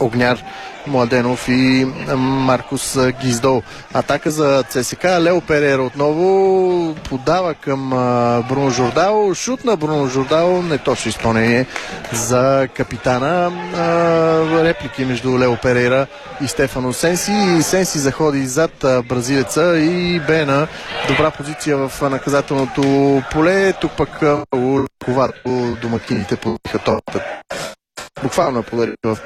Огняр Младенов и Маркус Гиздол. Атака за ЦСКА. Лео Перейра отново подава към Бруно Жордао. Шут на Бруно Жордао. Неточно изпълнение за капитана. Реплики между Лео Перейра и Стефано Сенси. И Сенси заходи зад бразилеца и бе на добра позиция в наказателното поле. Тук пък лековато домакините подиха топата. Буквално подариха в